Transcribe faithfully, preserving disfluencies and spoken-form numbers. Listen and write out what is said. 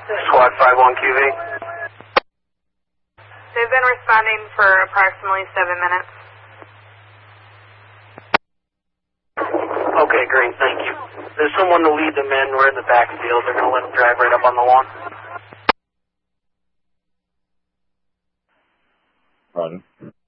Squad five one Q V. They've been responding for approximately seven minutes. Okay, great, thank you. There's someone to lead them in. We're in the backfield. They're going to let them drive right up on the lawn. Roger.